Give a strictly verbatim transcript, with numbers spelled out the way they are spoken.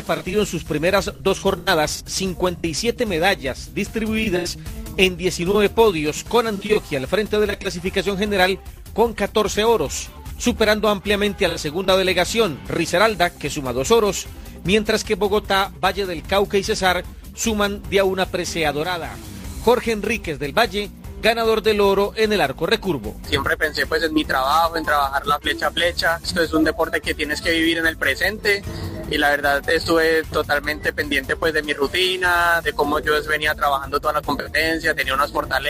repartido en sus primeras dos jornadas cincuenta y siete medallas distribuidas en diecinueve podios, con Antioquia al frente de la clasificación general con catorce oros, superando ampliamente a la segunda delegación, Risaralda, que suma dos oros, mientras que Bogotá, Valle del Cauca y Cesar suman de a una presea dorada. Jorge Enríquez del Valle, ganador del oro en el arco recurvo. Siempre pensé pues en mi trabajo, en trabajar la flecha a flecha. Esto es un deporte que tienes que vivir en el presente y la verdad estuve totalmente pendiente pues de mi rutina, de cómo yo venía trabajando toda la competencia, tenía unas fortalezas.